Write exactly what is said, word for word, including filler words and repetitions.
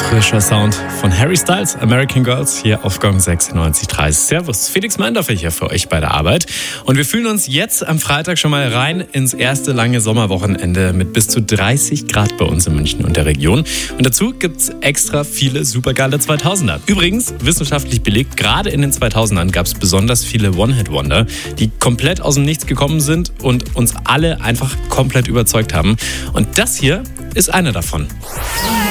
Frischer Sound von Harry Styles, American Girls, hier auf Gong sechsundneunzig Komma drei. Servus, Felix Meindorfer hier für euch bei der Arbeit. Und wir fühlen uns jetzt am Freitag schon mal rein ins erste lange Sommerwochenende mit bis zu dreißig Grad bei uns in München und der Region. Und dazu gibt's extra viele supergeile zweitausender. Übrigens, wissenschaftlich belegt, gerade in den zweitausendern gab es besonders viele One-Hit-Wonder, die komplett aus dem Nichts gekommen sind und uns alle einfach komplett überzeugt haben. Und das hier ist einer davon.